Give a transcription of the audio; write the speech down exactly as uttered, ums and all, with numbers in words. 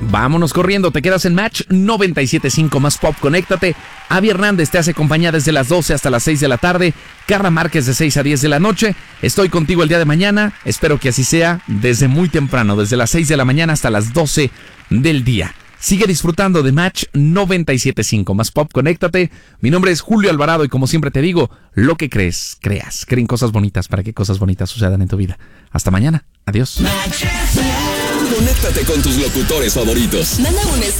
Vámonos corriendo, te quedas en Match noventa y siete punto cinco más Pop, conéctate. Avi Hernández te hace compañía desde las doce hasta las seis de la tarde. Carla Márquez de seis a diez de la noche. Estoy contigo el día de mañana. Espero que así sea desde muy temprano, desde las seis de la mañana hasta las doce del día. Sigue disfrutando de Match noventa y siete punto cinco más Pop, conéctate. Mi nombre es Julio Alvarado y como siempre te digo, lo que crees, creas. Creen cosas bonitas para que cosas bonitas sucedan en tu vida. Hasta mañana. Adiós. Conéctate con tus locutores favoritos. Manda un